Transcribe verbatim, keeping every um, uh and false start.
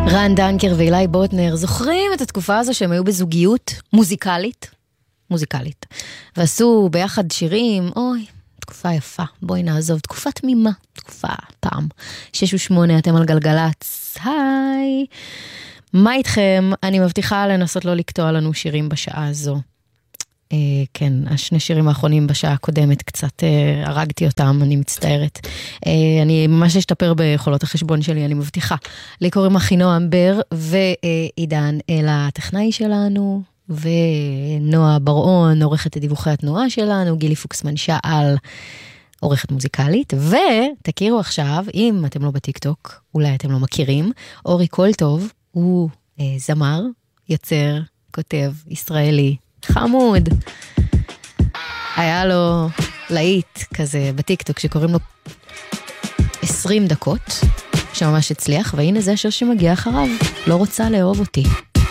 רן דנקר ואילי בוטנר, זוכרים את התקופה הזו שהם היו בזוגיות מוזיקלית? מוזיקלית. ועשו ביחד שירים, אוי, תקופה יפה, בואי נעזוב, תקופה תמימה, תקופה פעם. שש ושמונה, אתם על גלגלץ, היי. מה איתכם? אני מבטיחה לנסות לא לקטוע לנו שירים בשעה הזו. אה, כן, השני שירים האחרונים בשעה הקודמת קצת אה, הרגתי אותם, אני מצטערת. אה, אני ממש אשתפר ביכולות החשבון שלי, אני מבטיחה. לי קוראים אחינועם בר ועידן אלה הטכנאי שלנו, ונועה ברעון, עורכת את דיווחי התנועה שלנו, גילי פוקסמן שעל עורכת מוזיקלית, ותכירו עכשיו, אם אתם לא בטיקטוק, אולי אתם לא מכירים, אורי קולטוב הוא אה, זמר, יוצר, כותב, ישראלי, חמוד. היה לו להיט כזה בטיקטוק שקוראים לו עשרים דקות, שממש הצליח, והנה זה השיר שמגיע אחריו, לא רוצה לאהוב אותי.